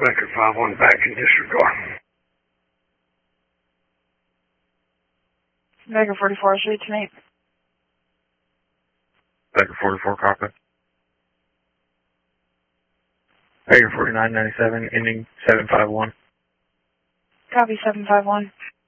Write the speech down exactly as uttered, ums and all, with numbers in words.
Record five one back in disregard. Baker forty-four, shoot to me. Baker forty-four, copy. Baker forty-nine ninety-seven, ending seven five one. Copy seven five one.